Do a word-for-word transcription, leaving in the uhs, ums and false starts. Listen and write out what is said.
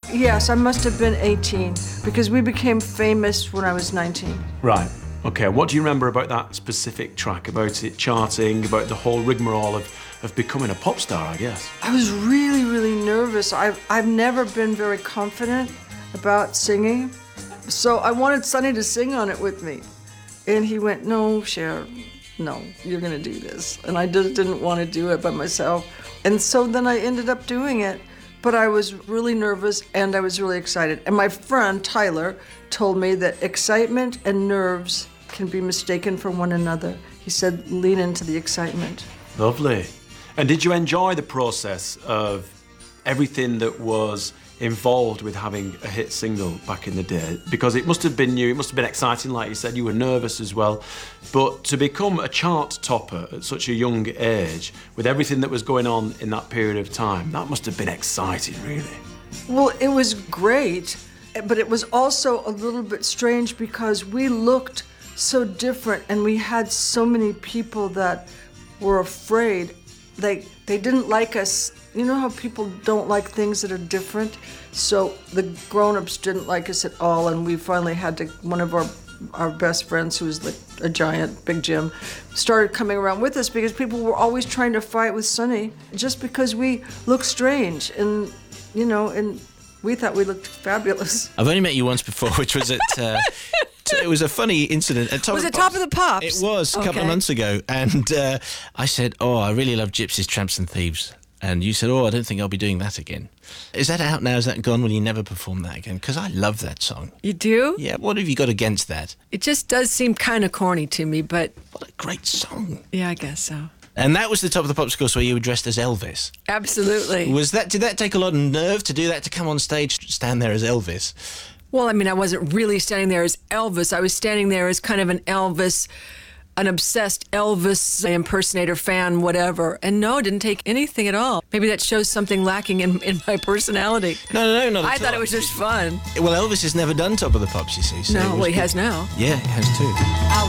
Yes, I must have been eighteen because we became famous when I was nineteen. Right. Okay. What do you remember about that specific track, about it charting, about the whole rigmarole of, of becoming a pop star, I guess? I was really, really nervous. I've, I've never been very confident about singing. So I wanted Sonny to sing on it with me. And he went, no, Cher, no, you're gonna do this. And I just didn't want to do it by myself. And so then I ended up doing it. But I was really nervous and I was really excited. And my friend, Tyler, told me that excitement and nerves can be mistaken for one another. He said, lean into the excitement. Lovely. And did you enjoy the process of everything that was involved with having a hit single back in the day? Because it must have been new, it must have been exciting, like you said, you were nervous as well. But to become a chart topper at such a young age, with everything that was going on in that period of time, that must have been exciting, really. Well, it was great, but it was also a little bit strange because we looked so different and we had so many people that were afraid. They, they didn't like us. You know how people don't like things that are different? So the grown-ups didn't like us at all, and we finally had to, one of our our best friends, who was like a giant, Big Jim, started coming around with us because people were always trying to fight with Sonny just because we looked strange, and, you know, and we thought we looked fabulous. I've only met you once before, which was at... Uh, t- it was a funny incident at Top Was of it the Top Pops. of the Pops? It was, a couple Okay. of months ago. And uh, I said, oh, I really love Gypsies, Tramps and Thieves. And you said, oh, I don't think I'll be doing that again. Is that out now? Is that gone? Will you never perform that again? Because I love that song. You do? Yeah, what have you got against that? It just does seem kind of corny to me, but What a great song. yeah, I guess so. And that was the Top of the Pops course where you were dressed as Elvis. Absolutely. Was that? Did that take a lot of nerve to do that, to come on stage, stand there as Elvis? Well, I mean, I wasn't really standing there as Elvis. I was standing there as kind of an Elvis, an obsessed Elvis impersonator fan, whatever. And no, it didn't take anything at all. Maybe that shows something lacking in, in my personality. No, no, no, not I at thought all. it was just fun. Well, Elvis has never done Top of the Pops, you see. So it No, was well, he good. has now. Yeah, he has too. I